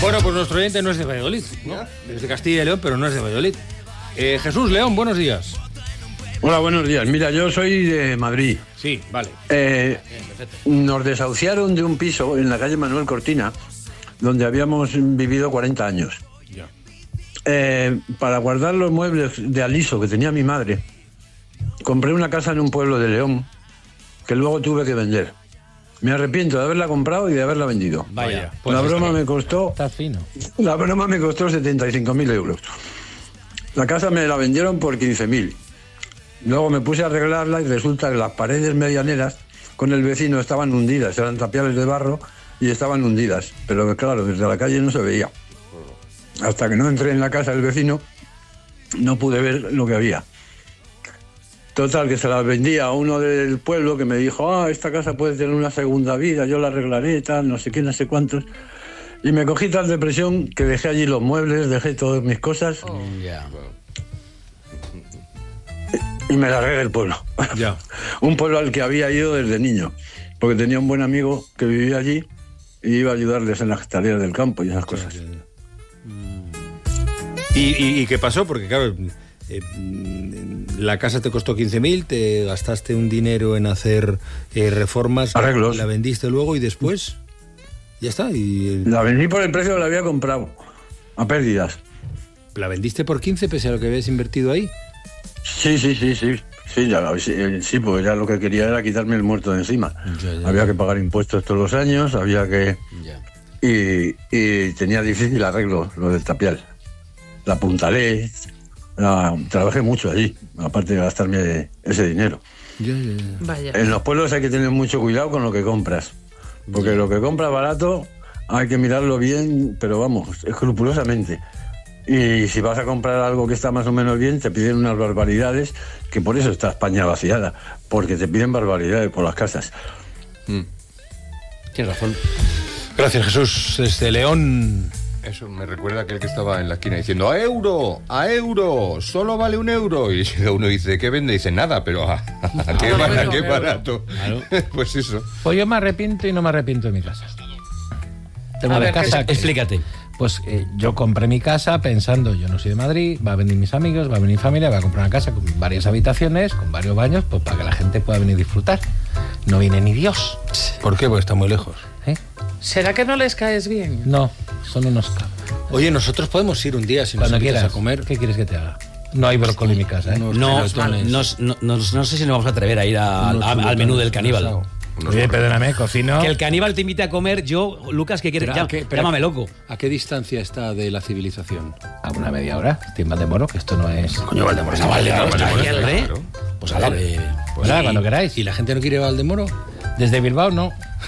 Bueno, pues nuestro oyente no es de Valladolid, ¿no? Es de Castilla y León, pero no es de Valladolid. Jesús León, buenos días. Hola, buenos días. Mira, yo soy de Madrid. Sí, vale. Nos desahuciaron de un piso en la calle Manuel Cortina, donde habíamos vivido 40 años. Ya. Para guardar los muebles de aliso que tenía mi madre, compré una casa en un pueblo de León que luego tuve que vender. Me arrepiento de haberla comprado y de haberla vendido. Vaya. Pues la broma me costó... Estás fino. La broma me costó 75.000 euros. La casa me la vendieron por 15.000. Luego me puse a arreglarla y resulta que las paredes medianeras con el vecino estaban hundidas. Eran tapiales de barro y estaban hundidas. Pero claro, desde la calle no se veía. Hasta que no entré en la casa del vecino, no pude ver lo que había. Total, que se las vendía a uno del pueblo que me dijo, esta casa puede tener una segunda vida, yo la arreglaré, tal, no sé qué, no sé cuántos. Y me cogí tal depresión que dejé allí los muebles, dejé todas mis cosas y me largué del pueblo. Ya. Un pueblo al que había ido desde niño, porque tenía un buen amigo que vivía allí y iba a ayudarles en las tareas del campo y esas cosas. ¿Y qué pasó? Porque claro... la casa te costó 15.000, te gastaste un dinero en hacer reformas, arreglos, la vendiste luego y después ya está. La vendí por el precio que la había comprado, a pérdidas. ¿La vendiste por 15 pese a lo que habías invertido ahí? Sí, porque ya lo que quería era quitarme el muerto de encima. Había que pagar impuestos todos los años, había que... Y tenía difícil arreglo lo del tapial. La apuntalé... trabajé mucho allí, aparte de gastarme ese dinero. Vaya. En los pueblos hay que tener mucho cuidado con lo que compras, porque lo que compras barato hay que mirarlo bien, pero vamos, escrupulosamente. Y si vas a comprar algo que está más o menos bien, te piden unas barbaridades, que por eso está España vaciada, porque te piden barbaridades por las casas. Tienes razón. Gracias, Jesús. Desde León... Eso me recuerda a aquel que estaba en la esquina diciendo ¡a euro! ¡Solo vale €1! Y uno dice, ¿qué vende? Y dice, nada, pero qué barato. Claro. Pues eso. Pues yo me arrepiento y no me arrepiento de mi casa. Tengo la casa... Explícate. Pues yo compré mi casa pensando, yo no soy de Madrid, va a venir mis amigos, va a venir familia, va a comprar una casa con varias habitaciones, con varios baños, pues para que la gente pueda venir a disfrutar. No viene ni Dios. ¿Por qué? Porque está muy lejos. ¿Será que no les caes bien? No, son unos cabros. Oye, nosotros podemos ir un día si nos invitas a comer. ¿Qué quieres que te haga? No hay brócoli en mi casa, ¿eh? No sé si nos vamos a atrever a ir al menú del caníbal. Oye, perdóname, cocino. Que el caníbal te invite a comer, Lucas, ¿qué quieres? Llámame loco. ¿A qué distancia está de la civilización? A una media hora. Estoy en Valdemoro, que esto no es... Coño, Valdemoro está Valdemoro. Pues a ver. Cuando queráis. ¿Y la gente no quiere ir a Valdemoro? Desde Bilbao, no.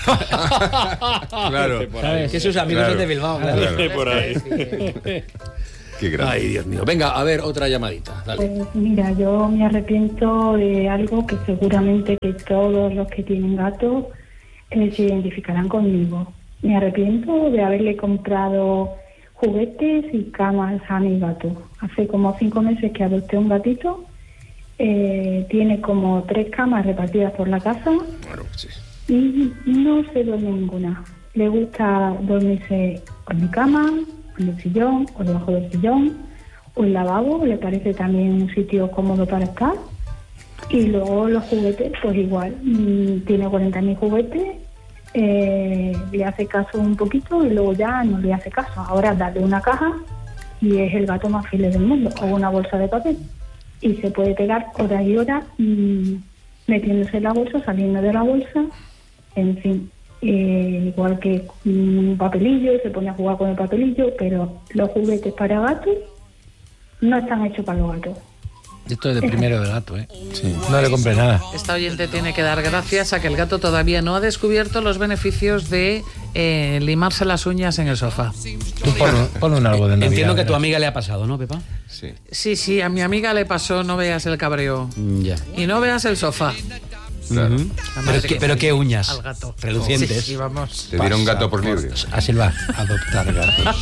Claro. ¿Sabes? Que sus amigos son de Bilbao. Claro. Por ahí. Qué grande. Ay, Dios mío. Venga, a ver, otra llamadita. Dale. Pues mira, yo me arrepiento de algo que seguramente que todos los que tienen gatos se identificarán conmigo. Me arrepiento de haberle comprado juguetes y camas a mi gato. Hace como 5 meses que adopté un gatito. Tiene como 3 camas repartidas por la casa. Bueno, sí. Y no se duerme ninguna. Le gusta dormirse en mi cama, en el sillón o debajo del sillón o el lavabo, le parece también un sitio cómodo para estar. Y luego los juguetes, pues igual, tiene 40.000 juguetes, le hace caso un poquito y luego ya no le hace caso. Ahora darle una caja y es el gato más feliz del mundo, o una bolsa de papel. Y se puede pegar horas y horas metiéndose en la bolsa, saliendo de la bolsa, en fin. Igual que un papelillo, se pone a jugar con el papelillo, pero los juguetes para gatos no están hechos para los gatos. Esto es de primero de gato, ¿eh? Sí. No le compré nada. Esta oyente tiene que dar gracias a que el gato todavía no ha descubierto los beneficios de limarse las uñas en el sofá. Tú ponle un árbol de Navidad. Entiendo que a tu amiga le ha pasado, ¿no, Pepa? Sí. Sí, a mi amiga le pasó, no veas el cabreo. Ya. Y no veas el sofá. Claro. Pero qué uñas. Al gato. Relucientes. Sí, vamos. Te dieron gato por libre. Así va, adoptar gatos.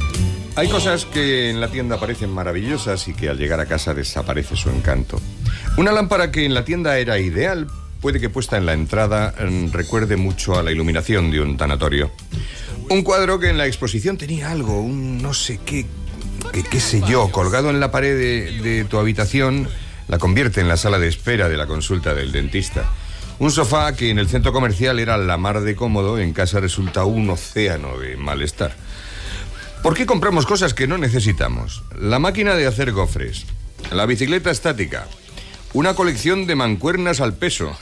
Hay cosas que en la tienda parecen maravillosas y que al llegar a casa desaparece su encanto. Una lámpara que en la tienda era ideal, puede que puesta en la entrada recuerde mucho a la iluminación de un tanatorio. Un cuadro que en la exposición tenía algo, un no sé qué sé yo, colgado en la pared de tu habitación, la convierte en la sala de espera de la consulta del dentista. Un sofá que en el centro comercial era la mar de cómodo, en casa resulta un océano de malestar. ¿Por qué compramos cosas que no necesitamos? La máquina de hacer gofres, la bicicleta estática, una colección de mancuernas al peso.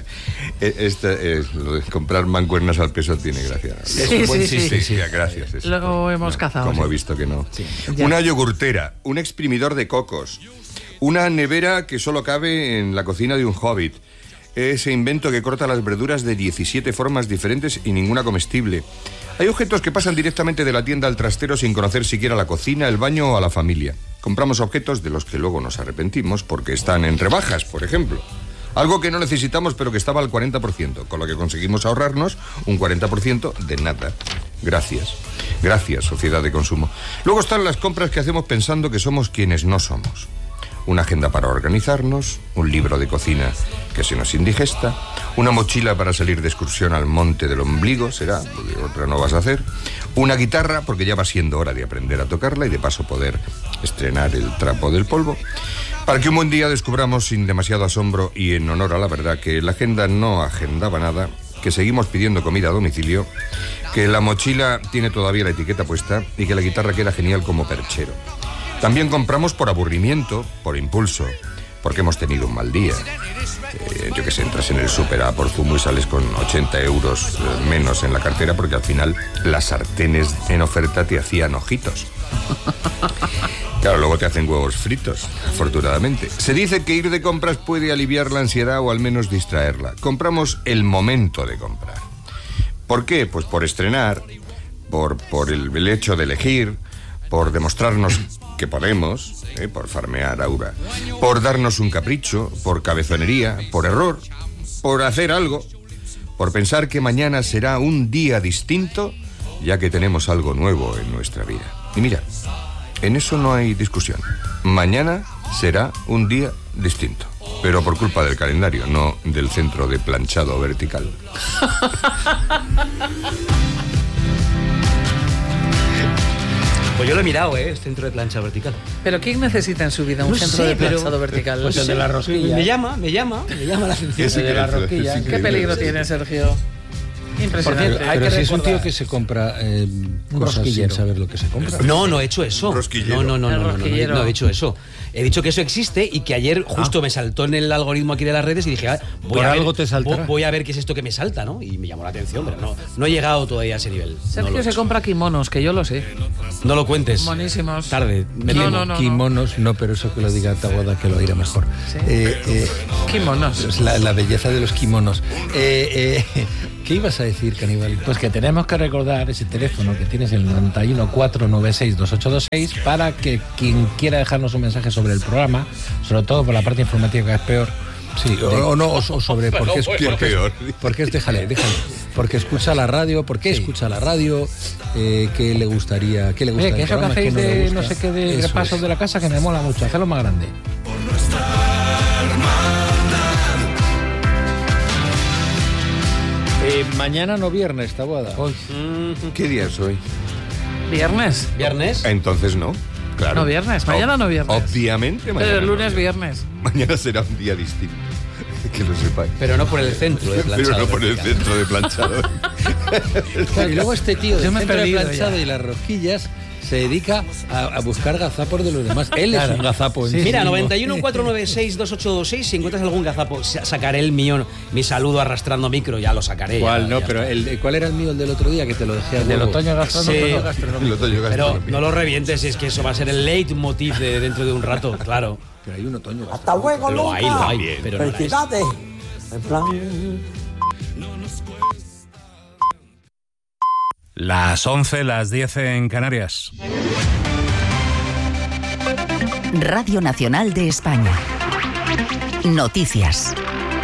Lo de comprar mancuernas al peso tiene gracia. Sí. Gracias. Lo hemos cazado. Como he visto que no. Sí. Una yogurtera, un exprimidor de cocos, una nevera que solo cabe en la cocina de un hobbit, ese invento que corta las verduras de 17 formas diferentes y ninguna comestible. Hay objetos que pasan directamente de la tienda al trastero sin conocer siquiera la cocina, el baño o a la familia. Compramos objetos de los que luego nos arrepentimos porque están en rebajas, por ejemplo. Algo que no necesitamos pero que estaba al 40%, con lo que conseguimos ahorrarnos un 40% de nada. Gracias, sociedad de consumo. Luego están las compras que hacemos pensando que somos quienes no somos. Una agenda para organizarnos, un libro de cocina que se nos indigesta, una mochila para salir de excursión al monte del ombligo, será, porque otra no vas a hacer, una guitarra, porque ya va siendo hora de aprender a tocarla y de paso poder estrenar el trapo del polvo, para que un buen día descubramos sin demasiado asombro y en honor a la verdad que la agenda no agendaba nada, que seguimos pidiendo comida a domicilio, que la mochila tiene todavía la etiqueta puesta y que la guitarra queda genial como perchero. También compramos por aburrimiento, por impulso, porque hemos tenido un mal día. Yo que sé, entras en el súper a por zumo y sales con 80 euros menos en la cartera porque al final las sartenes en oferta te hacían ojitos. Claro, luego te hacen huevos fritos, afortunadamente. Se dice que ir de compras puede aliviar la ansiedad o al menos distraerla. Compramos el momento de comprar. ¿Por qué? Pues por estrenar, por el hecho de elegir, por demostrarnos que podemos, por farmear aura, por darnos un capricho, por cabezonería, por error, por hacer algo, por pensar que mañana será un día distinto, ya que tenemos algo nuevo en nuestra vida. Y mira, en eso no hay discusión. Mañana será un día distinto, pero por culpa del calendario, no del centro de planchado vertical. Pues yo lo he mirado, el centro de plancha vertical. ¿Pero quién necesita en su vida un centro de planchado vertical? Pues el de la rosquilla. Me llama la atención. El de la rosquilla. ¿Qué peligro tiene, Sergio? Impresionante. Pero si es un tío que se compra cosas sin saber lo que se compra. No he hecho eso. No he dicho eso. He dicho que eso existe y que ayer justo me saltó en el algoritmo aquí de las redes y dije, voy a ver qué es esto que me salta, ¿no? Y me llamó la atención, pero no he llegado todavía a ese nivel. Sergio se compra kimonos, que yo lo sé. No lo cuentes. Buenísimos. Tarde. Kimonos, no, pero eso que lo diga Taboada, que lo oirá mejor. ¿Sí? Kimonos. La belleza de los kimonos. ¿Qué ibas a decir, Caníbal? Pues que tenemos que recordar ese teléfono que tienes, el 91 496 2826, para que quien quiera dejarnos un mensaje sobre el programa, sobre todo por la parte informativa que es peor, sí, o sobre por qué es peor. Porque déjale. Porque escucha la radio, escucha la radio, qué le gustaría. Que eso que hacéis de no sé qué de repasos de la casa, que me mola mucho, hacerlo más grande. Mañana no viernes, Taboada. ¿Qué día es hoy? ¿Viernes? Entonces no. Claro. No viernes, mañana no viernes. Obviamente mañana. Pero el lunes viernes. Mañana será un día distinto. Que lo sepáis. Pero no por el centro de planchado. Pero no por el centro de planchado. Claro, y luego este tío del centro de planchado y las rosquillas se dedica a buscar gazapos de los demás. Él es un gazapo. Sí, mira, 91 496 2826. Si encuentras algún gazapo, sacaré el mío. Mi saludo arrastrando micro, ya lo sacaré. ¿Cuál? Ya pero ¿cuál era el mío, el del otro día, que te lo dejé al del otoño gastronómico? Pero no lo revientes, es que eso va a ser el leitmotiv de dentro de un rato, claro. Pero hay un otoño. Hasta luego, Lo hay, pero no felicidades. En plan... Las 11, las 10 en Canarias. Radio Nacional de España. Noticias.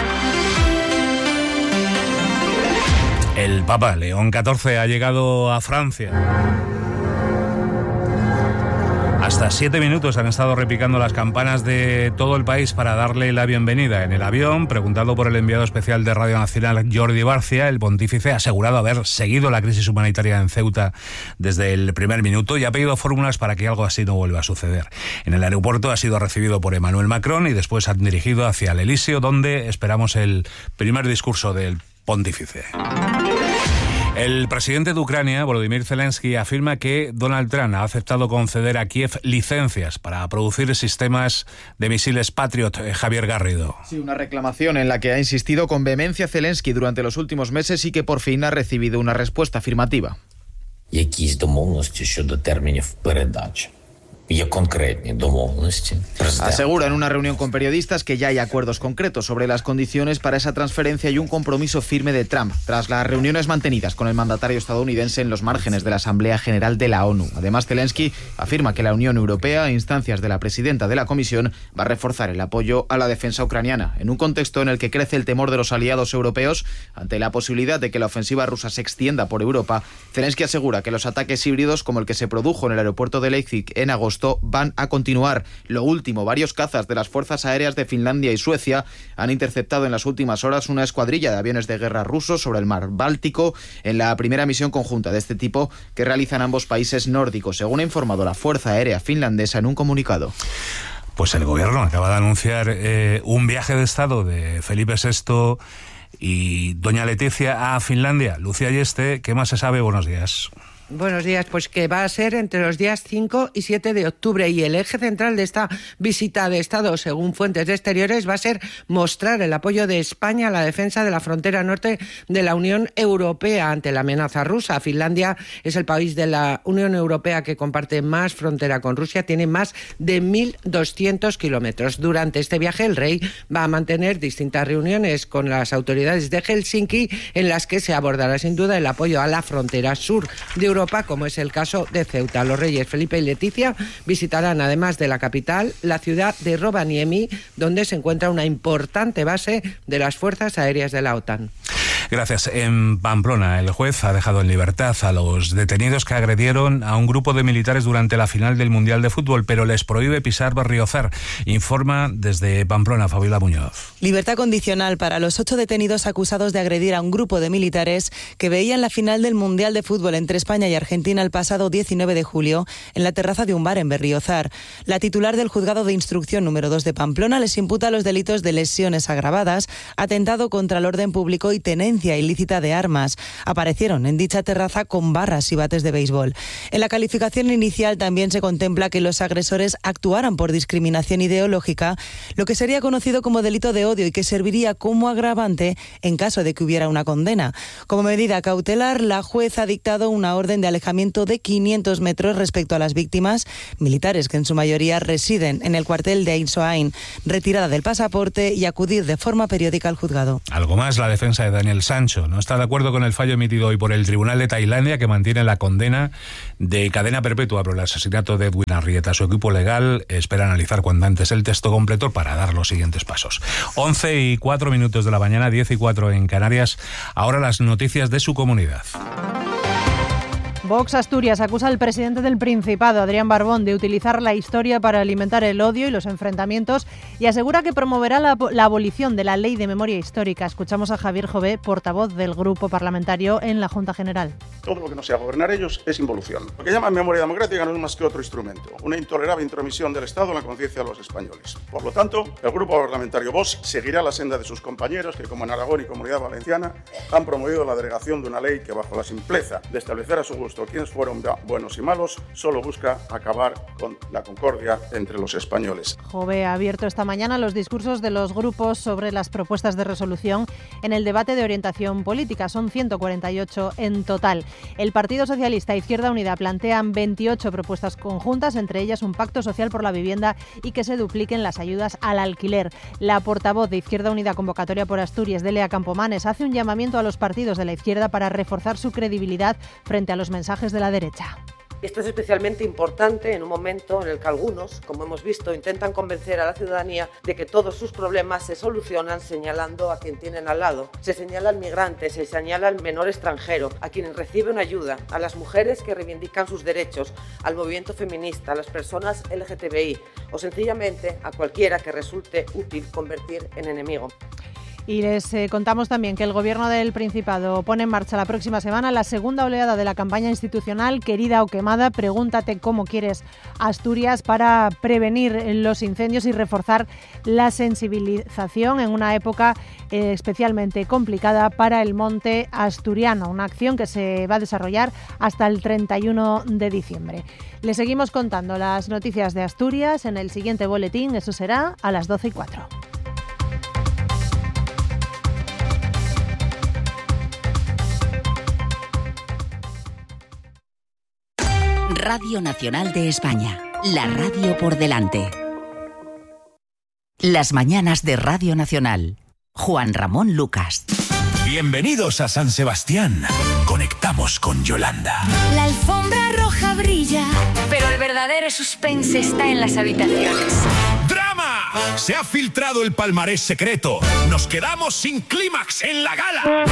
El Papa León XIV ha llegado a Francia. Hasta Hasta 7 minutos han estado repicando las campanas de todo el país para darle la bienvenida en el avión. Preguntado por el enviado especial de Radio Nacional, Jordi Barcia, el pontífice ha asegurado haber seguido la crisis humanitaria en Ceuta desde el primer minuto y ha pedido fórmulas para que algo así no vuelva a suceder. En el aeropuerto ha sido recibido por Emmanuel Macron y después han dirigido hacia el Elíseo, donde esperamos el primer discurso del pontífice. El presidente de Ucrania, Volodymyr Zelensky, afirma que Donald Trump ha aceptado conceder a Kiev licencias para producir sistemas de misiles Patriot. Javier Garrido. Sí, una reclamación en la que ha insistido con vehemencia Zelensky durante los últimos meses y que por fin ha recibido una respuesta afirmativa. Якісь домовленості щодо термінів передачі. Є конкретні домовленості. Asegura en una reunión con periodistas que ya hay acuerdos concretos sobre las condiciones para esa transferencia y un compromiso firme de Trump, tras las reuniones mantenidas con el mandatario estadounidense en los márgenes de la Asamblea General de la ONU. Además, Zelensky afirma que la Unión Europea, a instancias de la presidenta de la Comisión, va a reforzar el apoyo a la defensa ucraniana, en un contexto en el que crece el temor de los aliados europeos ante la posibilidad de que la ofensiva rusa se extienda por Europa. Zelensky asegura que los ataques híbridos, como el que se produjo en el aeropuerto de Leipzig en agosto, van a continuar. Lo último, varios cazas de las fuerzas aéreas de Finlandia y Suecia han interceptado en las últimas horas una escuadrilla de aviones de guerra rusos sobre el mar Báltico en la primera misión conjunta de este tipo que realizan ambos países nórdicos, según ha informado la Fuerza Aérea finlandesa en un comunicado. Pues el gobierno acaba de anunciar un viaje de Estado de Felipe VI y doña Leticia a Finlandia. Lucía Yeste, ¿qué más se sabe? Buenos días. Buenos días, pues que va a ser entre los días 5 y 7 de octubre y el eje central de esta visita de Estado, según fuentes de exteriores, va a ser mostrar el apoyo de España a la defensa de la frontera norte de la Unión Europea ante la amenaza rusa. Finlandia es el país de la Unión Europea que comparte más frontera con Rusia, tiene más de 1.200 kilómetros. Durante este viaje el rey va a mantener distintas reuniones con las autoridades de Helsinki en las que se abordará sin duda el apoyo a la frontera sur de Europa, como es el caso de Ceuta. Los reyes Felipe y Leticia visitarán, además de la capital, la ciudad de Rovaniemi, donde se encuentra una importante base de las fuerzas aéreas de la OTAN. Gracias. En Pamplona, el juez ha dejado en libertad a los detenidos que agredieron a un grupo de militares durante la final del Mundial de Fútbol, pero les prohíbe pisar Berriozar. Informa desde Pamplona Fabiola Muñoz. Libertad condicional para los 8 detenidos acusados de agredir a un grupo de militares que veían la final del Mundial de Fútbol entre España y Argentina el pasado 19 de julio en la terraza de un bar en Berriozar. La titular del Juzgado de Instrucción número 2 de Pamplona les imputa los delitos de lesiones agravadas, atentado contra el orden público y tenencia ilícita de armas. Aparecieron en dicha terraza con barras y bates de béisbol. En la calificación inicial también se contempla que los agresores actuaran por discriminación ideológica, lo que sería conocido como delito de odio y que serviría como agravante en caso de que hubiera una condena. Como medida cautelar, la juez ha dictado una orden de alejamiento de 500 metros respecto a las víctimas, militares que en su mayoría residen en el cuartel de Ain Soain, retirada del pasaporte y acudir de forma periódica al juzgado. Algo más, la defensa de Daniel Sancho no está de acuerdo con el fallo emitido hoy por el Tribunal de Tailandia, que mantiene la condena de cadena perpetua por el asesinato de Edwin Arrieta. Su equipo legal espera analizar cuanto antes el texto completo para dar los siguientes pasos. 11:04 de la mañana, 10:04 en Canarias. Ahora las noticias de su comunidad. Vox Asturias acusa al presidente del Principado, Adrián Barbón, de utilizar la historia para alimentar el odio y los enfrentamientos y asegura que promoverá la abolición de la Ley de Memoria Histórica. Escuchamos a Javier Jové, portavoz del Grupo Parlamentario en la Junta General. Todo lo que no sea gobernar ellos es involución. Lo que llaman memoria democrática no es más que otro instrumento, una intolerable intromisión del Estado en la conciencia de los españoles. Por lo tanto, el Grupo Parlamentario Vox seguirá la senda de sus compañeros que, como en Aragón y Comunidad Valenciana, han promovido la derogación de una ley que, bajo la simpleza de establecer a su gusto quiénes fueron buenos y malos, solo busca acabar con la concordia entre los españoles. Jové ha abierto esta mañana los discursos de los grupos sobre las propuestas de resolución en el debate de orientación política. Son 148 en total. El Partido Socialista e Izquierda Unida plantean 28 propuestas conjuntas, entre ellas un pacto social por la vivienda y que se dupliquen las ayudas al alquiler. La portavoz de Izquierda Unida Convocatoria por Asturias, Delia Campomanes, hace un llamamiento a los partidos de la izquierda para reforzar su credibilidad frente a los mensajes de la derecha. Esto es especialmente importante en un momento en el que algunos, como hemos visto, intentan convencer a la ciudadanía de que todos sus problemas se solucionan señalando a quien tienen al lado. Se señala al migrante, se señala al menor extranjero, a quienes reciben ayuda, a las mujeres que reivindican sus derechos, al movimiento feminista, a las personas LGTBI o sencillamente a cualquiera que resulte útil convertir en enemigo. Y les contamos también que el Gobierno del Principado pone en marcha la próxima semana la segunda oleada de la campaña institucional Querida o Quemada. Pregúntate cómo quieres Asturias, para prevenir los incendios y reforzar la sensibilización en una época especialmente complicada para el monte asturiano. Una acción que se va a desarrollar hasta el 31 de diciembre. Les seguimos contando las noticias de Asturias en el siguiente boletín. Eso será a las 12:04. Radio Nacional de España, la radio por delante. Las mañanas de Radio Nacional. Juan Ramón Lucas. Bienvenidos a San Sebastián. Conectamos con Yolanda. La alfombra roja brilla, pero el verdadero suspense está en las habitaciones. ¡Drama! Se ha filtrado el palmarés secreto. Nos quedamos sin clímax en la gala.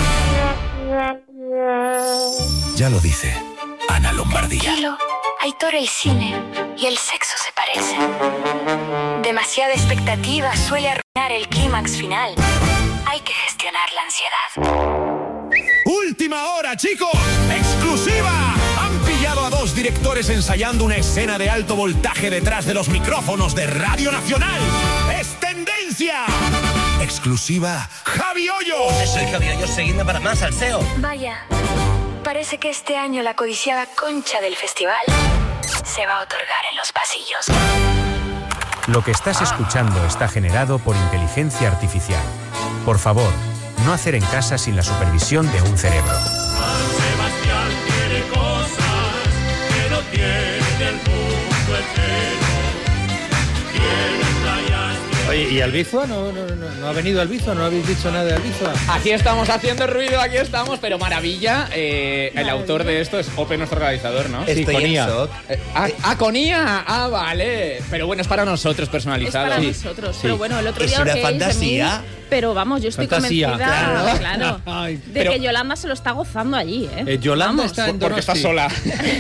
Ya lo dice Ana Lombardía. Tranquilo, Aitor, el cine y el sexo se parecen. Demasiada expectativa suele arruinar el clímax final. Hay que gestionar la ansiedad. ¡Última hora, chicos! ¡Exclusiva! Han pillado a 2 directores ensayando una escena de alto voltaje detrás de los micrófonos de Radio Nacional. ¡Es tendencia! Exclusiva, Javi Hoyos. Soy Javi Hoyos, seguidme para más salseo. Vaya, parece que este año la codiciada concha del festival se va a otorgar en los pasillos. Lo que estás escuchando está generado por inteligencia artificial. Por favor, no hacer en casa sin la supervisión de un cerebro. San Sebastián tiene cosas que no tiene el mundo entero. Tiene playas. Oye, ¿y Albizua? ¿No ha venido Albizua? ¿No habéis dicho nada de Albizua? Aquí estamos haciendo ruido, aquí estamos, pero maravilla. El autor de esto es Ope, nuestro realizador, ¿no? Sí, con IA. Con IA. Ah, vale. Pero bueno, es para nosotros personalizado. Es para nosotros. Sí. Pero bueno, el otro es día una que fantasía. Pero vamos, yo estoy Fantasía, convencida, claro, Ay, de que Yolanda se lo está gozando allí, ¿eh? Yolanda Vamos. está en Porque está sola.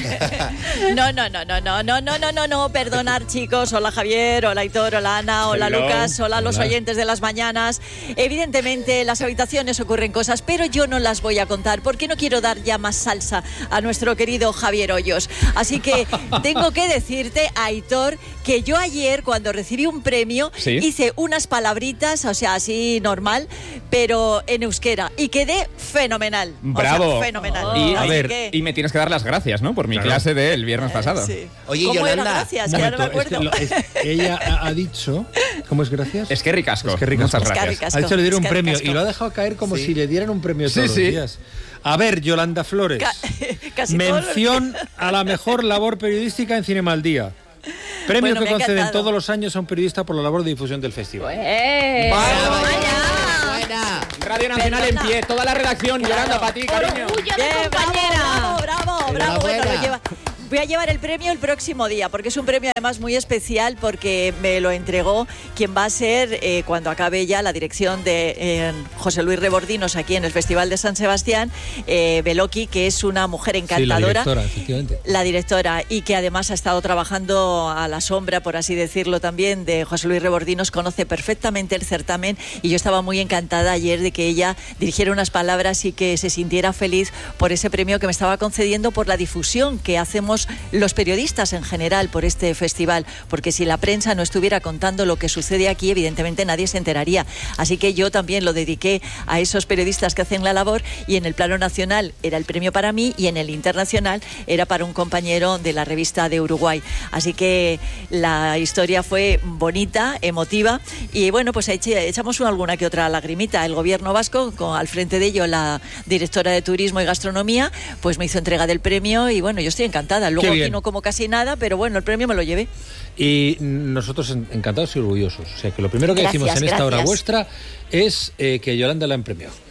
No, perdonad, chicos. Hola, Javier, hola, Aitor, hola, Ana, hola, Hello. Lucas, hola, los oyentes de las mañanas. Evidentemente, en las habitaciones ocurren cosas, pero yo no las voy a contar porque no quiero dar ya más salsa a nuestro querido Javier Hoyos. Así que tengo que decirte, Aitor, que yo ayer, cuando recibí un premio, ¿Sí? hice unas palabritas, o sea, así normal, pero en euskera, y quedé fenomenal. Bravo. O sea, fenomenal. Y, Así a ver, que- y me tienes que dar las gracias, ¿no? Por mi clase del viernes pasado. Sí. Oye, ¿Cómo era? Yolanda. Gracias, que ya no me acuerdo. Ella ha dicho... ¿Cómo es gracias? Es que ricasco. Es que ricasco. Muchas Es que gracias. ricasco. Ha dicho le dieron un Es que premio ricasco. y lo ha dejado caer como si le dieran un premio todos los sí. días. A ver, Yolanda Flores. Casi todo lo- Mención a la mejor labor periodística en Cinema al Día. Premio Bueno, que me ha conceden encantado. todos los años a un periodista por la labor de difusión del festival. ¡Vaya! Radio Nacional Perdona. en pie, toda la redacción, Yolanda, para ti, cariño. Orgullo de Bien, compañera. bravo. Bueno, Enhorabuena. Voy a llevar el premio el próximo día, porque es un premio además muy especial, porque me lo entregó quien va a ser, cuando acabe ya la dirección de José Luis Rebordinos aquí en el Festival de San Sebastián, Beloki, que es una mujer encantadora. Sí, la directora, efectivamente. La directora, y que además ha estado trabajando a la sombra, por así decirlo también, de José Luis Rebordinos, conoce perfectamente el certamen, y yo estaba muy encantada ayer de que ella dirigiera unas palabras y que se sintiera feliz por ese premio que me estaba concediendo, por la difusión que hacemos los periodistas en general por este festival, porque si la prensa no estuviera contando lo que sucede aquí, evidentemente nadie se enteraría. Así que yo también lo dediqué a esos periodistas que hacen la labor, y en el plano nacional era el premio para mí y en el internacional era para un compañero de la revista de Uruguay. Así que la historia fue bonita, emotiva, y bueno, pues echamos alguna que otra lagrimita. El gobierno vasco, al frente de ello la directora de Turismo y Gastronomía, pues me hizo entrega del premio, y bueno, yo estoy encantada. Luego aquí no como casi nada, pero bueno, el premio me lo llevé. Y nosotros encantados y orgullosos. O sea, que lo primero que decimos en esta hora vuestra es que Yolanda la han premiado.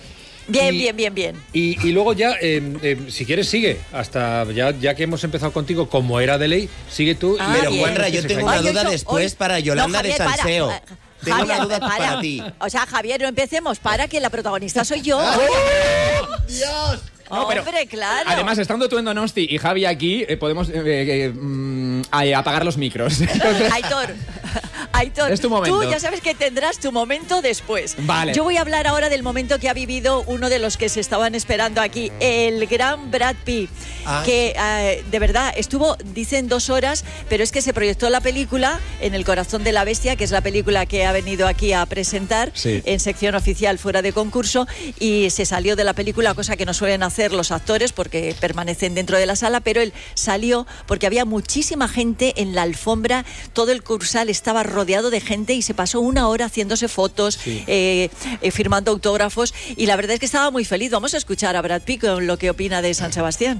Bien. Y luego ya, si quieres, sigue. Hasta ya que hemos empezado contigo, como era de ley, sigue tú. Pero Juanra, yo tengo una duda después para Yolanda de Salseo. Tengo una duda para ti. O sea, Javier, no empecemos, para que la protagonista soy yo. ¡Dios! No, pero hombre, claro. Además, estando tú en Donosti y Javi aquí, podemos apagar los micros. Entonces, Aitor, es tu momento. Tú ya sabes que tendrás tu momento después. Vale. Yo voy a hablar ahora del momento que ha vivido uno de los que se estaban esperando aquí, el gran Brad Pitt, que de verdad estuvo, dicen 2 horas, pero es que se proyectó la película en El corazón de la bestia, que es la película que ha venido aquí a presentar en sección oficial fuera de concurso, y se salió de la película, cosa que no suelen hacer los actores porque permanecen dentro de la sala, pero él salió porque había muchísima gente en la alfombra, todo el cursal estaba rodeado de gente y se pasó 1 hora haciéndose fotos, firmando autógrafos, y la verdad es que estaba muy feliz. Vamos a escuchar a Brad Pitt con lo que opina de San Sebastián.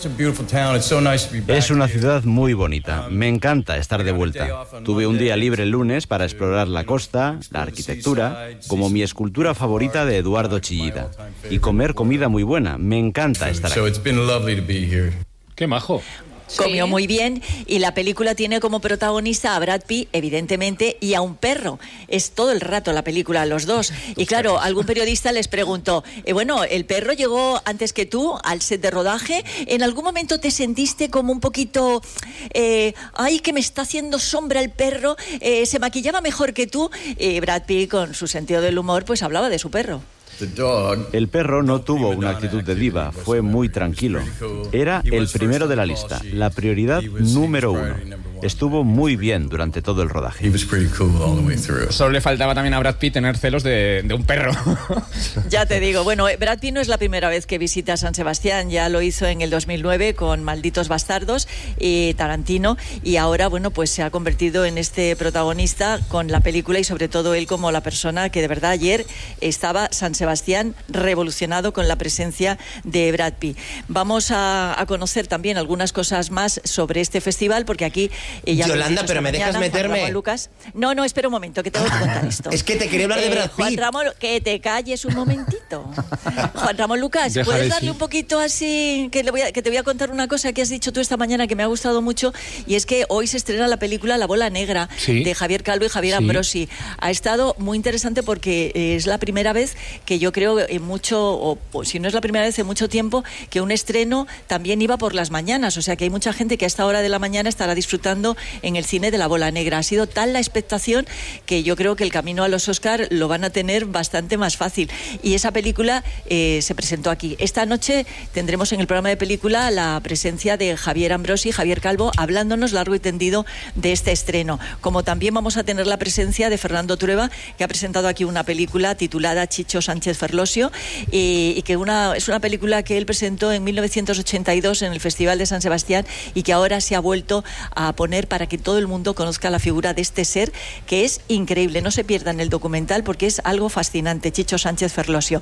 Es una ciudad muy bonita, me encanta estar de vuelta. Tuve un día libre el lunes para explorar la costa, la arquitectura, como mi escultura favorita de Eduardo Chillida, y comer comida muy buena. Me encanta estar aquí. ¡Qué majo! Comió muy bien, y la película tiene como protagonista a Brad Pitt, evidentemente, y a un perro. Es todo el rato la película, los dos. Y claro, algún periodista les preguntó, bueno, ¿el perro llegó antes que tú al set de rodaje? ¿En algún momento te sentiste como un poquito, ay, que me está haciendo sombra el perro? ¿Se maquillaba mejor que tú? Brad Pitt, con su sentido del humor, pues hablaba de su perro. El perro no tuvo una actitud de diva, fue muy tranquilo. Era el primero de la lista, la prioridad número 1. Estuvo muy bien durante todo el rodaje. Solo le faltaba también a Brad Pitt tener celos de un perro. Ya te digo, bueno, Brad Pitt no es la primera vez que visita San Sebastián, ya lo hizo en el 2009 con Malditos Bastardos y Tarantino, y ahora, bueno, pues se ha convertido en este protagonista con la película, y sobre todo él como la persona que de verdad ayer estaba San Sebastián revolucionado con la presencia de Brad Pitt. Vamos a conocer también algunas cosas más sobre este festival, porque aquí Yolanda, pero ¿me dejas meterme? Lucas. No, espera un momento, que tengo que contar esto. Es que te quería hablar de Brad Pitt. Juan Ramón, que te calles un momentito. Juan Ramón Lucas, ¿puedes darle un poquito así? Que te voy a contar una cosa que has dicho tú esta mañana que me ha gustado mucho, y es que hoy se estrena la película La Bola Negra, de Javier Calvo y Javier Ambrosi. Ha estado muy interesante porque es la primera vez que yo creo en mucho, o si no es la primera vez en mucho tiempo, que un estreno también iba por las mañanas. O sea que hay mucha gente que a esta hora de la mañana estará disfrutando en el cine de La Bola Negra. Ha sido tal la expectación que yo creo que el camino a los Oscar lo van a tener bastante más fácil. Y esa película se presentó aquí. Esta noche tendremos en el programa de película la presencia de Javier Ambrosi y Javier Calvo hablándonos largo y tendido de este estreno. Como también vamos a tener la presencia de Fernando Trueba, que ha presentado aquí una película titulada Chicho Sánchez Ferlosio, y que es una película que él presentó en 1982 en el Festival de San Sebastián, y que ahora se ha vuelto a poner para que todo el mundo conozca la figura de este ser, que es increíble. No se pierdan el documental porque es algo fascinante, Chicho Sánchez Ferlosio.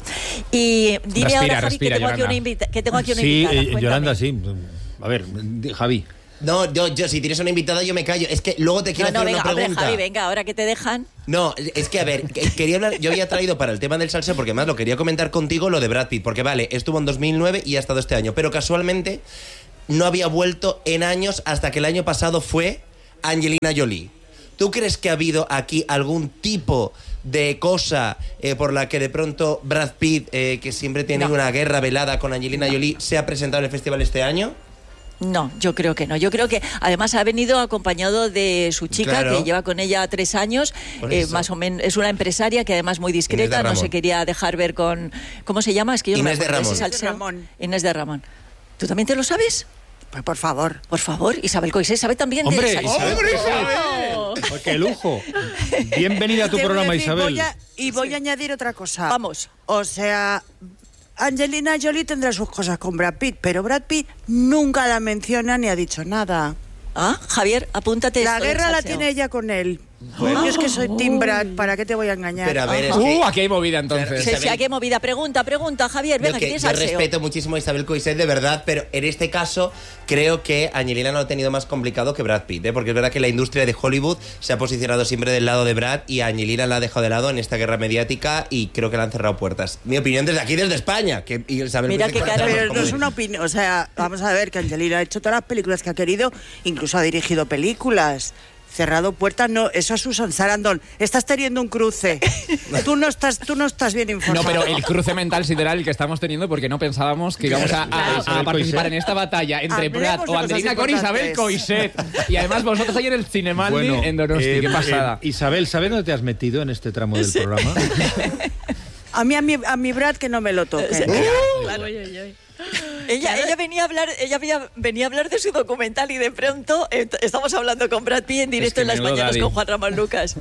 Y dime ahora, Javi, que tengo aquí una invitada. Sí, Yolanda, sí. A ver, Javi. No, yo si tienes una invitada yo me callo. Es que luego te quiero hacer venga, una pregunta. Javi, venga, ahora que te dejan. No, es que a ver, quería hablar, yo había traído para el tema del salseo, porque además lo quería comentar contigo, lo de Brad Pitt, porque vale, estuvo en 2009 y ha estado este año, pero casualmente no había vuelto en años hasta que el año pasado fue Angelina Jolie. ¿Tú crees que ha habido aquí algún tipo de cosa por la que de pronto Brad Pitt, que siempre tiene una guerra velada con Angelina Jolie, se ha presentado en el festival este año? No, yo creo que no. Yo creo que además ha venido acompañado de su chica, que lleva con ella 3 años, más o menos. Es una empresaria que además muy discreta, no se quería dejar ver con... ¿Cómo se llama? Es que yo Inés de Ramón. Inés de Ramón. ¿Tú también te lo sabes? Pues por favor. Por favor, Isabel Coixet sabe también ¡Hombre, de Isabel! ¡Qué lujo! Bienvenida a tu programa, Isabel. Voy a añadir otra cosa. Vamos. O sea, Angelina Jolie tendrá sus cosas con Brad Pitt, pero Brad Pitt nunca la menciona ni ha dicho nada. Ah, Javier, apúntate. La guerra la tiene ella con él. Yo es que soy Tim Brad, ¿para qué te voy a engañar? Pero a ver, es que... aquí hay movida entonces. Sí, aquí hay movida. Pregunta, Javier, venga, que tienes yo salseo. respeto muchísimo a Isabel Coixet, de verdad, pero en este caso creo que Angelina lo ha tenido más complicado que Brad Pitt, ¿eh? Porque es verdad que la industria de Hollywood se ha posicionado siempre del lado de Brad y a Angelina la ha dejado de lado en esta guerra mediática y creo que le han cerrado puertas. Mi opinión desde aquí, desde España. Que Isabel Mira Coixet, que cara, pero no es una opinión, o sea, vamos a ver que Angelina ha hecho todas las películas que ha querido, incluso ha dirigido películas. Cerrado puertas, no, eso es Susan Sarandon. Estás teniendo un cruce. Tú no estás bien informado. No, pero el cruce mental sideral el que estamos teniendo porque no pensábamos que íbamos a participar en esta batalla entre Brad o Angelina con Isabel Coixet. Y además vosotros ahí en el Cinemaldi en Donosti. Qué pasada. Isabel, ¿sabes dónde te has metido en este tramo del programa? A mi Brad que no me lo toque. Claro. Ella venía a hablar de su documental y de pronto estamos hablando con Brad Pitt en directo en las mañanas con Juan Ramón Lucas.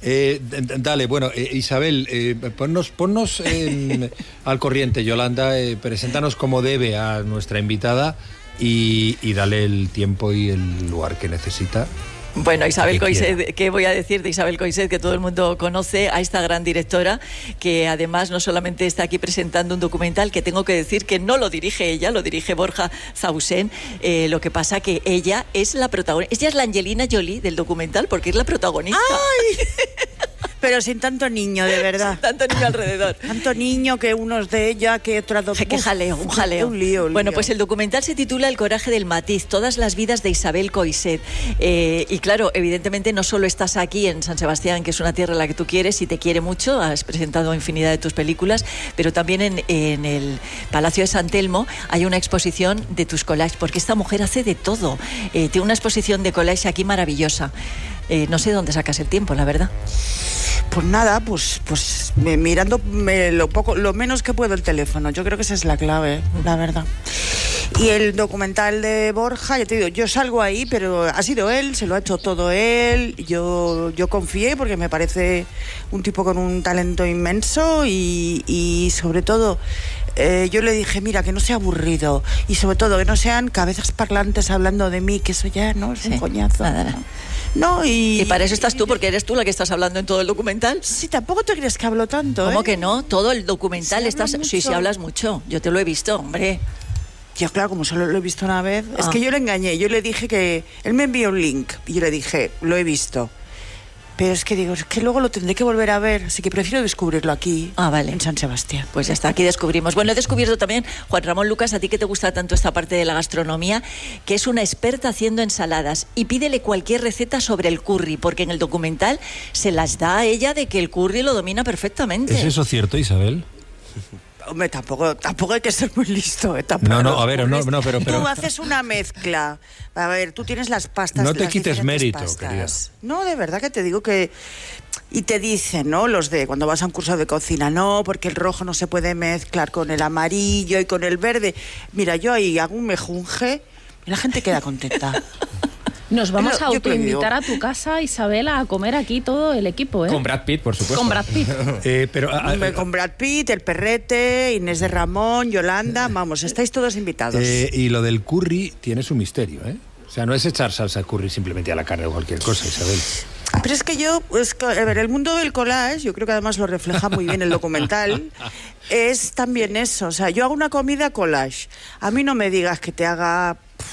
Dale, bueno, Isabel, ponnos al corriente, Yolanda, preséntanos como debe a nuestra invitada y dale el tiempo y el lugar que necesita. Bueno, Isabel Coixet, ¿qué voy a decir de Isabel Coixet? Que todo el mundo conoce a esta gran directora, que además no solamente está aquí presentando un documental, que tengo que decir que no lo dirige ella, lo dirige Borja Zausén. Lo que pasa que ella es la protagonista. Ella es la Angelina Jolie del documental, porque es la protagonista. ¡Ay! Pero sin tanto niño, de verdad. Sin tanto niño alrededor. Tanto niño que unos de ella, que otras dos. Qué jaleo, un jaleo. Un lío. Bueno, pues el documental se titula El coraje del matiz, todas las vidas de Isabel Coixet. Y claro, evidentemente no solo estás aquí en San Sebastián, que es una tierra en la que tú quieres y te quiere mucho, has presentado infinidad de tus películas, pero también en el Palacio de San Telmo hay una exposición de tus collages, porque esta mujer hace de todo. Tiene una exposición de collages aquí maravillosa. No sé dónde sacas el tiempo, la verdad. Pues nada, pues mirando lo menos que puedo el teléfono. Yo creo que esa es la clave, la verdad. Y el documental de Borja, ya te digo, yo salgo ahí, pero ha sido él, se lo ha hecho todo él. Yo confié porque me parece un tipo con un talento inmenso y sobre todo yo le dije, mira, que no sea aburrido y sobre todo que no sean cabezas parlantes hablando de mí, que eso ya no es un coñazo. Nada. No, y para eso estás tú, porque eres tú la que estás hablando en todo el documental. Sí, tampoco te crees que hablo tanto. ¿Cómo que no? Todo el documental estás... Sí, hablas mucho. Yo te lo he visto, hombre. Yo, claro, como solo lo he visto una vez. Es que yo le engañé. Yo le dije que... Él me envió un link y yo le dije, lo he visto. Pero es que digo, es que luego lo tendré que volver a ver, así que prefiero descubrirlo aquí, vale, en San Sebastián. Pues ya está, aquí descubrimos. Bueno, he descubierto también, Juan Ramón Lucas, a ti que te gusta tanto esta parte de la gastronomía, que es una experta haciendo ensaladas. Y pídele cualquier receta sobre el curry, porque en el documental se las da a ella de que el curry lo domina perfectamente. ¿Es eso cierto, Isabel? Hombre, tampoco hay que ser muy listo. No, a ver, pero... Tú haces una mezcla. A ver, tú tienes las pastas. No te quites mérito, querida. No, de verdad que te digo que... Y te dicen, ¿no? Los de cuando vas a un curso de cocina, no, porque el rojo no se puede mezclar con el amarillo y con el verde. Mira, yo ahí hago un mejunje y la gente queda contenta. Nos vamos a autoinvitar a tu casa, Isabela, a comer aquí todo el equipo, ¿eh? Con Brad Pitt, por supuesto. Con Brad Pitt. Con Brad Pitt, el Perrete, Inés de Ramón, Yolanda, vamos, estáis todos invitados. Y lo del curry tiene su misterio, ¿eh? O sea, no es echar salsa curry simplemente a la carne o cualquier cosa, Isabel. Pero es que a ver, el mundo del collage, yo creo que además lo refleja muy bien el documental, es también eso. O sea, yo hago una comida collage. A mí no me digas que te haga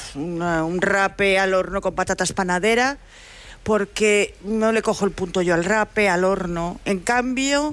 un rape al horno con patatas panadera, porque no le cojo el punto yo al rape, al horno. En cambio,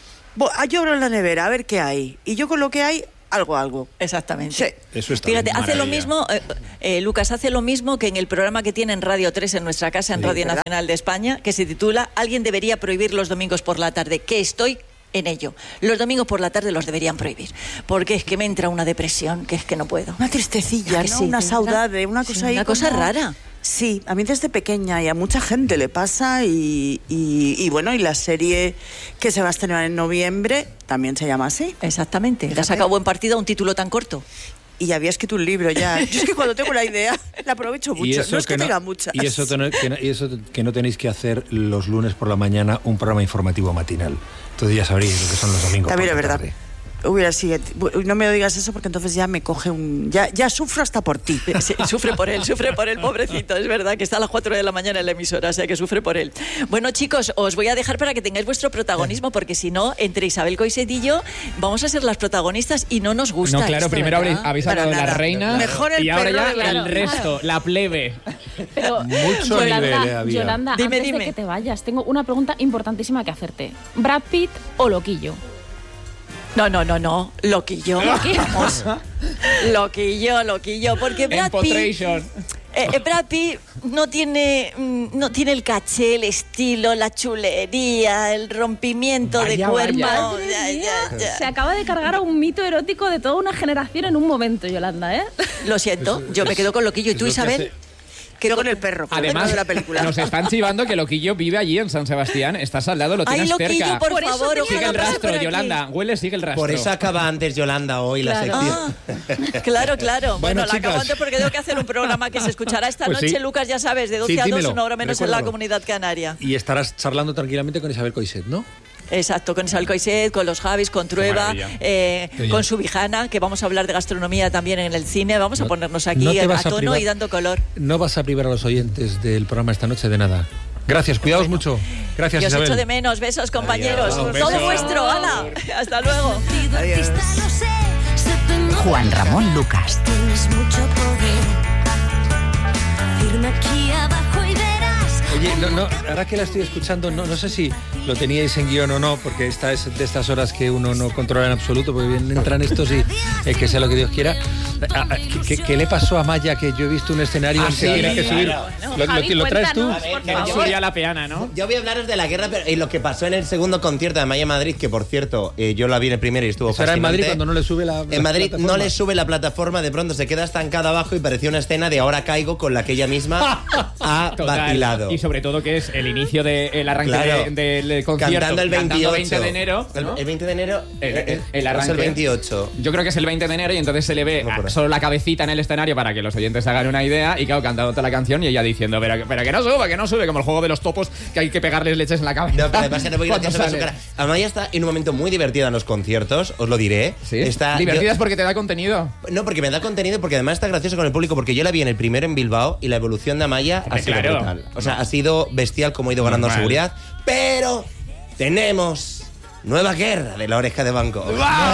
yo abro la nevera a ver qué hay. Y yo con lo que hay, algo. Exactamente. Sí. Eso está. Fíjate, hace lo mismo, Lucas, hace lo mismo que en el programa que tiene en Radio 3 en nuestra casa, en Radio Nacional de España, que se titula Alguien debería prohibir los domingos por la tarde, que estoy en ello. Los domingos por la tarde los deberían prohibir, porque es que me entra una depresión, que es que no puedo. Una tristecilla, ¿no? Sí, una saudade, una cosa ahí. Una cosa rara. Sí, a mí desde pequeña y a mucha gente le pasa y bueno, y la serie que se va a estrenar en noviembre también se llama así. Exactamente. ¿Te has sacado buen partido a un título tan corto? Y había escrito un libro ya. Yo es que cuando tengo una idea la aprovecho mucho. No es que tenga muchas. Y eso que no tenéis que hacer los lunes por la mañana un programa informativo matinal. Entonces ya sabréis lo que son los domingos. También es verdad. Hubiera sido. No me digas eso porque entonces ya me coge un. Ya sufro hasta por ti. Sí, sufre por él, pobrecito. Es verdad que está a las 4 de la mañana en la emisora, o sea que sufre por él. Bueno, chicos, os voy a dejar para que tengáis vuestro protagonismo, porque si no, entre Isabel Coixet y yo vamos a ser las protagonistas y no nos gusta. No, claro, esto, primero ¿verdad? habéis hablado de las reinas Mejor el y ahora perro ya de la- el resto, la plebe. Pero, Mucho nivel había. Yolanda, Dime. antes de que te vayas, tengo una pregunta importantísima que hacerte. ¿Brad Pitt o Loquillo? No, loquillo. Vamos. Loquillo, porque Brad Pitt... Empotration. Brad Pitt no tiene el caché, el estilo, la chulería, el rompimiento de Vaya, cuerpo. vaya. Ya. Se acaba de cargar a un mito erótico de toda una generación en un momento, Yolanda, ¿eh? Lo siento, yo me quedo con Loquillo. ¿Y tú, Isabel? Quedo con el perro. Además, de la película. nos están chivando que Loquillo vive allí en San Sebastián. Estás al lado, lo Ay, tienes Loquillo, cerca. por favor, Sigue ojalá el pase rastro, por aquí. Yolanda. Huele, sigue el rastro. Por eso acaba antes Yolanda hoy la sección. Claro. Bueno, la chicas. acabo antes porque tengo que hacer un programa que se escuchará esta Pues noche, sí. Lucas, ya sabes, de 12 Sí, a 2, dímelo, una hora menos en la recuérdalo. Comunidad Canaria. Y estarás charlando tranquilamente con Isabel Coixet, ¿no? Exacto, con Isabel Coixet, con los Javis, con Trueba, maravilla. con Subijana, que vamos a hablar de gastronomía también en el cine. Vamos a ponernos aquí no te a vas a tono privar. y dando color. No vas a privar a los oyentes del programa esta noche de nada. Gracias, cuidaos mucho. Gracias, Yo os Isabel. echo de menos. Besos, compañeros. Adiós. Todo Besos. vuestro, Ana. Hasta luego. Adiós. Juan Ramón Lucas. Tienes mucho poder. Firma aquí abajo y verás. Oye, no, ahora que la estoy escuchando, no sé si lo teníais en guión o no, porque esta es de estas horas que uno no controla en absoluto, porque bien entran estos y que sea lo que Dios quiera. ¿Qué le pasó a Maya? Que yo he visto un escenario en que tiene que subir. Claro. ¿Lo traes tú? Que subía la peana, ¿no? Yo voy a hablaros de la guerra, pero lo que pasó en el segundo concierto de Maya Madrid, que por cierto, yo la vi en el primero y estuvo Será en fascinante. Madrid cuando no le sube la En Madrid plataforma. no le sube la plataforma, de pronto se queda estancada abajo y parecía una escena de Ahora caigo con la que ella misma ha Total. vacilado. Y sobre todo que es el inicio del arranque Claro. del concierto. Cantando el 28. 20 de enero. ¿no? El 20 de enero. El ¿o arranque. es el 28. Yo creo que es el 20 de enero y entonces se le ve solo la cabecita en el escenario para que los oyentes se hagan una idea y claro, cantando toda la canción y ella diciendo, pero que no sube, como el juego de los topos que hay que pegarles leches en la cabeza. No, pero además era muy Cuando gracioso ver su sale. cara. Amaya está en un momento muy divertida en los conciertos, os lo diré. ¿Sí? Está, Divertidas porque te da contenido. No, porque me da contenido, porque además está gracioso con el público, porque yo la vi en el primero en Bilbao y la evolución de Amaya ha sido claro. brutal. O sea, ha sido bestial como ha ido ganando Normal. seguridad, pero tenemos nueva guerra de la oreja de Van Gogh.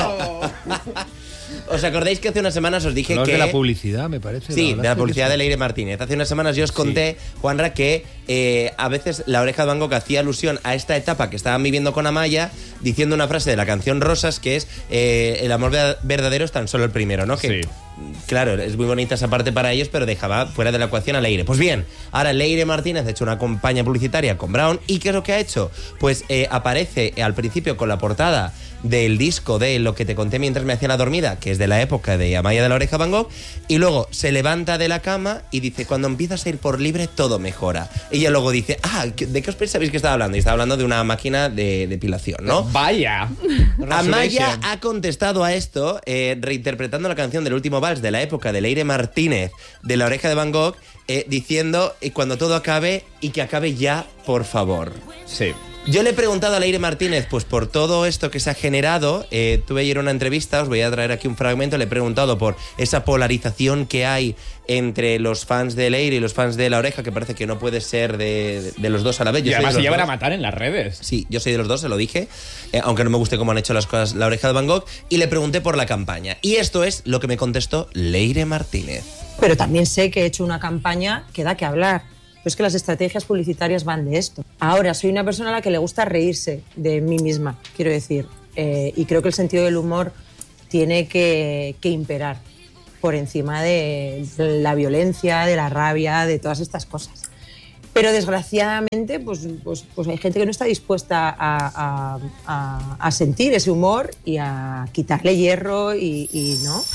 ¿Os acordáis que hace unas semanas os dije Hablabas que... de la publicidad, me parece. Sí, de la publicidad de Leire Martínez. Hace unas semanas yo os conté, Juanra, que a veces la oreja de Van Gogh hacía alusión a esta etapa que estaban viviendo con Amaya, diciendo una frase de la canción Rosas, que es el amor verdadero es tan solo el primero, ¿no? Que, claro, es muy bonita esa parte para ellos, pero dejaba fuera de la ecuación a Leire. Pues bien, ahora Leire Martínez ha hecho una campaña publicitaria con Brown, ¿y qué es lo que ha hecho? Pues aparece al principio con la portada del disco de Lo que te conté mientras me hacía la dormida, que es de la época de Amaya de la Oreja Van Gogh, y luego se levanta de la cama y dice, cuando empiezas a ir por libre todo mejora. Ella luego dice, ¿de qué os pensabais que estaba hablando? Y estaba hablando de una máquina de depilación, ¿no? Vaya. Amaya ha contestado a esto reinterpretando la canción del último vals de la época de Leire Martínez de La Oreja de Van Gogh, diciendo cuando todo acabe y que acabe ya, por favor. Sí. Yo le he preguntado a Leire Martínez, pues por todo esto que se ha generado, tuve ayer una entrevista, os voy a traer aquí un fragmento, le he preguntado por esa polarización que hay entre los fans de Leire y los fans de La Oreja, que parece que no puede ser de los dos a la vez. Yo Y soy además de se los llevan a dos. matar en las redes. Sí, yo soy de los dos, se lo dije, aunque no me guste cómo han hecho las cosas La Oreja de Van Gogh, y le pregunté por la campaña. Y esto es lo que me contestó Leire Martínez. Pero también sé que he hecho una campaña que da que hablar. Pero es que las estrategias publicitarias van de esto. Ahora, soy una persona a la que le gusta reírse de mí misma, quiero decir. Y creo que el sentido del humor tiene que imperar por encima de la violencia, de la rabia, de todas estas cosas. Pero desgraciadamente, pues hay gente que no está dispuesta a sentir ese humor y a quitarle hierro y ¿no?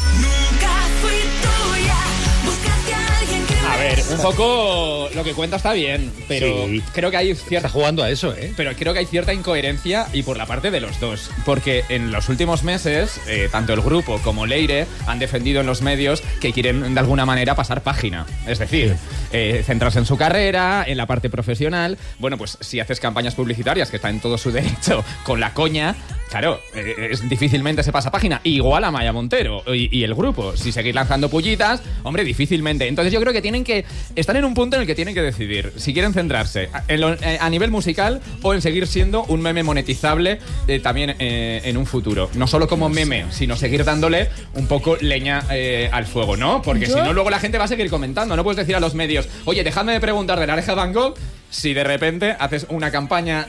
A ver, un poco lo que cuenta está bien, pero Sí. creo que hay cierta... Está jugando a eso, ¿eh? Pero creo que hay cierta incoherencia y por la parte de los dos. Porque en los últimos meses, tanto el grupo como Leire han defendido en los medios que quieren de alguna manera pasar página. Es decir, centrarse en su carrera, en la parte profesional. Bueno, pues si haces campañas publicitarias, que está en todo su derecho, con la coña, claro, difícilmente se pasa página. Igual a Maya Montero y el grupo. Si seguir lanzando pullitas, hombre, difícilmente. Entonces yo creo que tienen que estar en un punto en el que tienen que decidir si quieren centrarse a nivel musical o en seguir siendo un meme monetizable también en un futuro. No solo como meme, sino seguir dándole un poco leña al fuego, ¿no? Porque si no, luego la gente va a seguir comentando. No puedes decir a los medios, oye, dejadme de preguntar de la oreja de Van Gogh, si de repente haces una campaña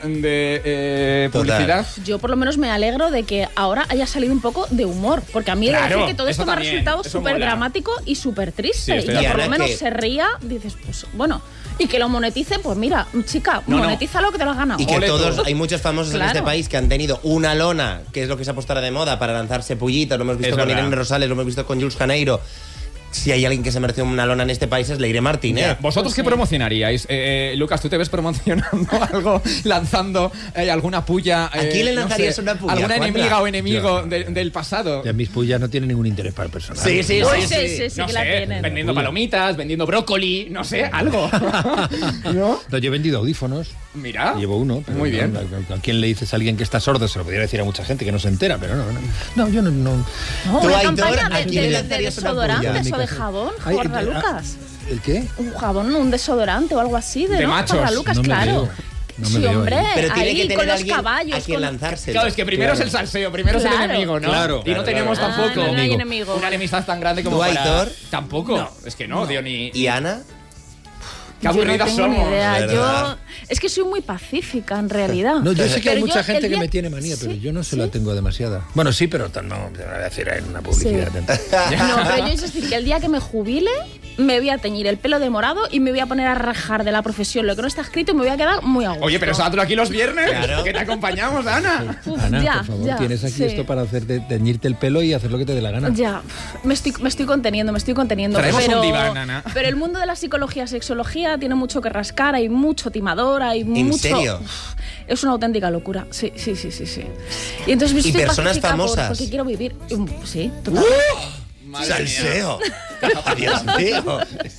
de publicidad. Yo por lo menos me alegro de que ahora haya salido un poco de humor, porque a mí Claro, me parece que todo esto me ha también, resultado eso súper mola. dramático y súper triste. Sí, y que por lo menos que- se ría, dices, pues bueno, y que lo monetice, pues mira, chica, No, no. monetiza lo que te lo has ganado. Y que todos, hay muchos famosos en Claro. este país que han tenido una lona, que es lo que se ha puesto ahora de moda, para lanzarse pullitas. Lo hemos visto Es con verdad. Irene Rosales, lo hemos visto con Jules Janeiro. Si hay alguien que se merece una lona en este país es Leire Martínez. Ya, ¿Vosotros qué promocionaríais? Lucas, ¿tú te ves promocionando algo, lanzando alguna pulla? ¿A quién le no lanzarías sé, una pulla, ¿Alguna Juanra? enemiga o enemigo Yo. del pasado? Ya mis pullas no tienen ningún interés para el personal. Sí, sí, Uy, sí, sí, sí. sí, sí No que sé, la tienen. vendiendo palomitas, vendiendo brócoli, no sé, algo. ¿No? No, yo he vendido audífonos. Mira. Llevo uno. Pero Muy no, bien. ¿A quién le dices a alguien que está sordo? Se lo podría decir a mucha gente que no se entera, pero no. No, yo no. No, Tú, una Aitor, campaña ¿a quién le de lanzarías una desodorantes pulla? o de jabón, Ay, Juanra Lucas. ¿El qué? Un jabón, un desodorante o algo así De ¿no? machos. Juanra Lucas, No me claro. veo. No me Sí, veo hombre, ahí. Pero tiene ahí que con tener los alguien caballos. a quien con- lanzárselo. Claro, es que primero es el salseo, primero es el Claro. enemigo, ¿no? Claro, Y no claro, tenemos claro. tampoco No hay enemigo. una enemistad tan grande como ¿Tú, para... Aitor? Tampoco. Es que no, tío, ni... ¿Y Ana? Qué Yo no aburridas tengo ni somos. idea. ¿Verdad? Es que soy muy pacífica en realidad. No, yo sé que hay Pero mucha yo, gente el que día- me tiene manía, pero Sí, yo no se sí. la tengo demasiada. Bueno, sí, pero no te voy a decir en una publicidad. No, pero yo es decir que el día que me jubile me voy a teñir el pelo de morado y me voy a poner a rajar de la profesión lo que no está escrito y me voy a quedar muy a gusto. Oye, pero sábatelo aquí los viernes, Claro. que te acompañamos, Ana. Uf, Ana, ya, por favor, ya, tienes aquí sí. esto para hacerte teñirte el pelo y hacer lo que te dé la gana. Ya, me estoy conteniendo. Traemos pero, un diván, Ana. pero el mundo de la psicología, sexología tiene mucho que rascar, hay mucho timador, hay mucho... serio? Es una auténtica locura, sí. Y entonces ¿Y estoy personas pacífica famosas? porque quiero vivir. Sí, total. ¡Salseo! Dios mío.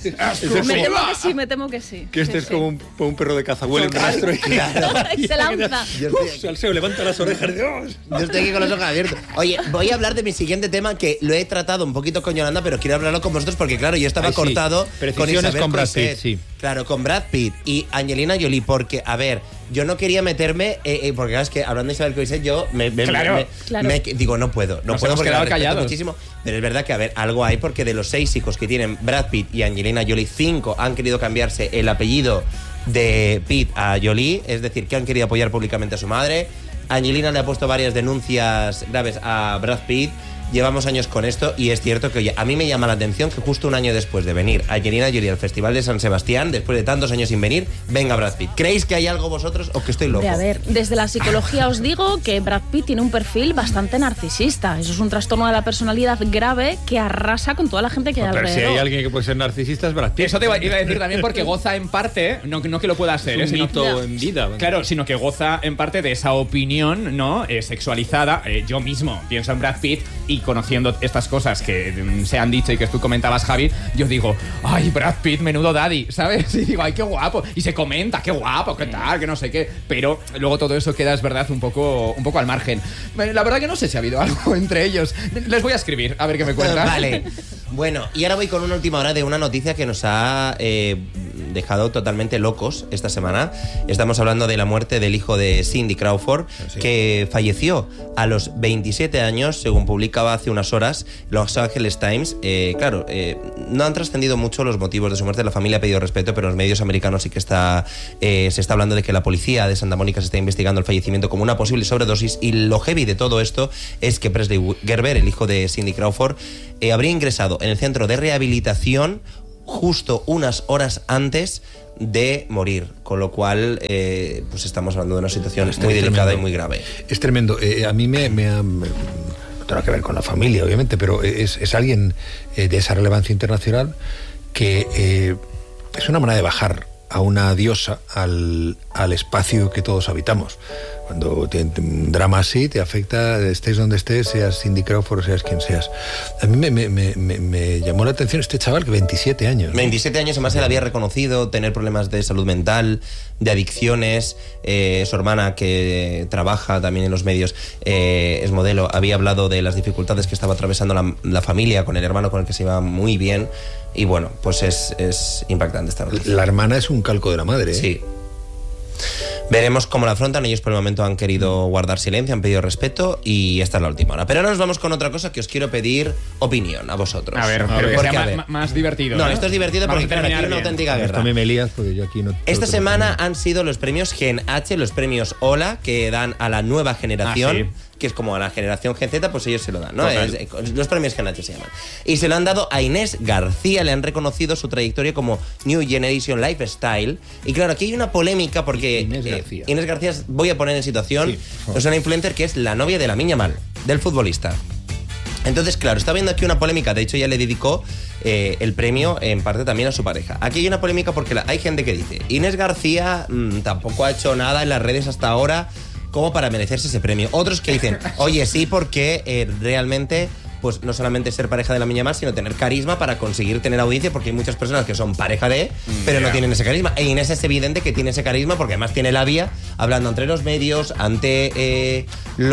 Me temo que sí. Que este Sí, es como un perro de caza, huele un Total, rastro y claro. Y se lanza. Yo estoy- Salseo, levanta las orejas, Dios. Yo estoy aquí con los ojos abiertos. Oye, voy a hablar de mi siguiente tema que lo he tratado un poquito con Yolanda, pero quiero hablarlo con vosotros porque, claro, yo estaba Ay, sí. cortado con Precisiones Isabel con Brad Coixet. Pitt, sí. Claro, con Brad Pitt y Angelina Jolie, porque, a ver, yo no quería meterme, porque claro, es que hablando de Isabel Coixet, yo Claro. digo, no puedo Nos porque hemos la quedado respeto callados. muchísimo. Pero es verdad que, a ver, algo hay porque de los 6 hijos que tienen Brad Pitt y Angelina Jolie, 5 han querido cambiarse el apellido de Pitt a Jolie, es decir, que han querido apoyar públicamente a su madre. Angelina le ha puesto varias denuncias graves a Brad Pitt. Llevamos años con esto y es cierto que, oye, a mí me llama la atención que justo un año después de venir Angelina Jolie al Festival de San Sebastián, después de tantos años sin venir, venga Brad Pitt. ¿Creéis que hay algo vosotros o que estoy loco? A ver, desde la psicología os digo que Brad Pitt tiene un perfil bastante narcisista. Eso es un trastorno de la personalidad grave que arrasa con toda la gente que hay Pero si alrededor. hay alguien que puede ser narcisista es Brad Pitt. Eso te iba a decir también porque goza en parte, no que lo pueda ser, Es un sino- mito en vida. Claro, sino que goza en parte de esa opinión, ¿no? Sexualizada. Yo mismo pienso en Brad Pitt y conociendo estas cosas que se han dicho y que tú comentabas, Javi, yo digo, ay, Brad Pitt, menudo daddy, ¿sabes? Y digo, ay, qué guapo. Y se comenta, qué guapo, qué tal, que no sé qué. Pero luego todo eso queda, es verdad, un poco al margen. La verdad que no sé si ha habido algo entre ellos. Les voy a escribir, a ver qué me cuentan. Vale. Bueno, y ahora voy con una última hora de una noticia que nos ha dejado totalmente locos esta semana. Estamos hablando de la muerte del hijo de Cindy Crawford, que falleció a los 27 años, según publicaba hace unas horas Los Angeles Times. Claro, no han trascendido mucho los motivos de su muerte. La familia ha pedido respeto, pero en los medios americanos sí que se está hablando de que la policía de Santa Mónica se está investigando el fallecimiento como una posible sobredosis. Y lo heavy de todo esto es que Presley Gerber, el hijo de Cindy Crawford, habría ingresado en el centro de rehabilitación justo unas horas antes de morir, con lo cual pues estamos hablando de una situación muy delicada y muy grave. Es tremendo. A mí me ha... no tiene que ver con la familia, obviamente, pero es alguien de esa relevancia internacional que es una manera de bajar a una diosa al espacio que todos habitamos. Cuando un drama así te afecta, estés donde estés, seas Cindy Crawford o seas quien seas. A mí me llamó la atención este chaval, que 27 años. ¿no? 27 años, además él había reconocido tener problemas de salud mental, de adicciones. Su hermana, que trabaja también en los medios, es modelo, había hablado de las dificultades que estaba atravesando la familia con el hermano, con el que se iba muy bien. Y bueno, pues es impactante esta noticia. La hermana es un calco de la madre, ¿eh? Sí. Veremos cómo la afrontan. Ellos por el momento han querido guardar silencio, han pedido respeto y esta es la última hora. Pero ahora nos vamos con otra cosa que os quiero pedir opinión a vosotros. A ver, pero que sea más divertido. No, esto es divertido porque claro, aquí hay una auténtica guerra. Esto me lías porque yo aquí no... Esta semana han sido los premios Gen H, los premios Hola, que dan a la nueva generación. Sí. Que es como a la generación Gen Z, pues ellos se lo dan, ¿no? Los premios Gen H se llaman. Y se lo han dado a Inés García, le han reconocido su trayectoria como New Generation Lifestyle. Y claro, aquí hay una polémica porque Inés García, voy a poner en situación, es una influencer que es la novia de Lamine Yamal, del futbolista. Entonces, claro, está viendo aquí una polémica. De hecho, ya le dedicó el premio en parte también a su pareja. Aquí hay una polémica porque hay gente que dice Inés García tampoco ha hecho nada en las redes hasta ahora como para merecerse ese premio. Otros que dicen, oye, sí, porque realmente, pues no solamente ser pareja de Lamine Yamal, sino tener carisma para conseguir tener audiencia, porque hay muchas personas que son pareja de, pero no tienen ese carisma. E Inés es evidente que tiene ese carisma porque además tiene la vía hablando entre los medios, ante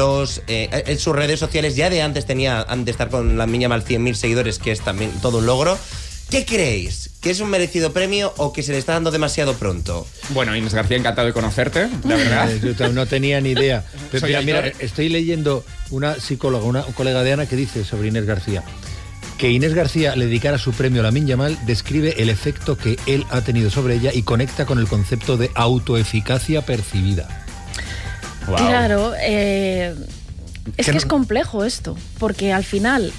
en sus redes sociales. Ya de antes de estar con Lamine Yamal 100.000 seguidores, que es también todo un logro. ¿Qué creéis? ¿Que es un merecido premio o que se le está dando demasiado pronto? Bueno, Inés García, encantado de conocerte, la verdad. Yo no tenía ni idea. Pero mira, estoy leyendo una psicóloga, una colega de Ana, que dice sobre Inés García que Inés García le dedicara su premio a Lamine Yamal, describe el efecto que él ha tenido sobre ella y conecta con el concepto de autoeficacia percibida. Wow. Claro, es que es complejo esto, porque al final...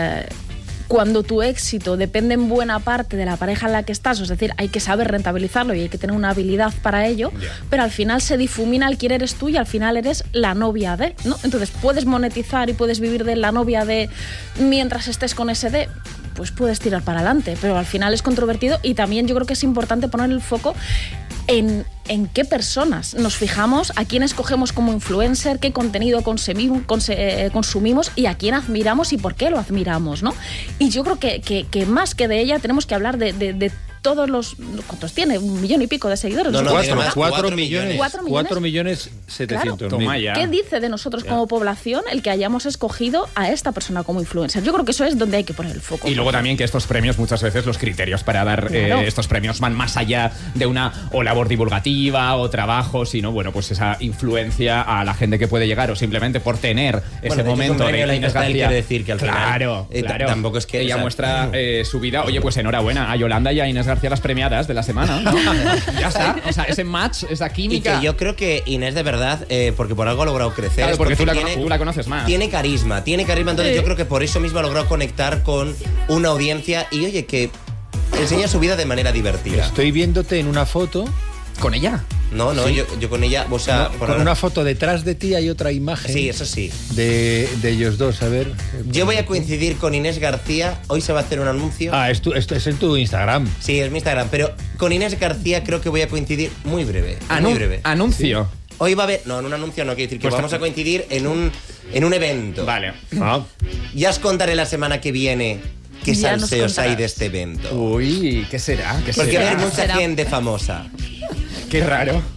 cuando tu éxito depende en buena parte de la pareja en la que estás, es decir, hay que saber rentabilizarlo y hay que tener una habilidad para ello, pero al final se difumina el quién eres tú y al final eres la novia de, ¿no? Entonces puedes monetizar y puedes vivir de la novia de mientras estés con ese de, pues puedes tirar para adelante, pero al final es controvertido y también yo creo que es importante poner el foco en qué personas nos fijamos, a quién escogemos como influencer, qué contenido consumimos y a quién admiramos y por qué lo admiramos, ¿no? Y yo creo que más que de ella tenemos que hablar de todos los... ¿Cuántos tiene? 1 millón y pico de seguidores. No, 4.700.000. Claro. ¿Qué dice de nosotros como población el que hayamos escogido a esta persona como influencer? Yo creo que eso es donde hay que poner el foco. Y luego también que estos premios, muchas veces los criterios para dar estos premios van más allá de una o labor divulgativa o trabajo, sino, bueno, pues esa influencia a la gente que puede llegar o simplemente por tener ese momento de Inés García. Quiere decir que al final... Claro. Tampoco es que... Ella muestra su vida. Oye, pues enhorabuena a Yolanda y a Inés García, las premiadas de la semana, ¿no? Ya está. O sea, ese match, esa química. Y que yo creo que Inés de verdad, porque por algo ha logrado crecer. Claro, porque tú la conoces más. Tiene carisma, entonces yo creo que por eso mismo ha logrado conectar con una audiencia y oye, que enseña su vida de manera divertida. Estoy viéndote en una foto. ¿Con ella? No, ¿Sí? yo con ella, o sea... No, con una foto detrás de ti hay otra imagen. Sí, eso sí. De ellos dos, a ver. Yo voy a coincidir con Inés García, hoy se va a hacer un anuncio. Esto es en tu Instagram. Sí, es mi Instagram, pero con Inés García creo que voy a coincidir muy breve. Muy breve. ¿Anuncio? Sí. Hoy va a haber... No, en un anuncio no, quiere decir que pues vamos a coincidir en un evento. Vale. Ya os contaré la semana que viene qué salseos hay de este evento. Uy, ¿qué será? Porque va a haber mucha gente famosa. Qué raro.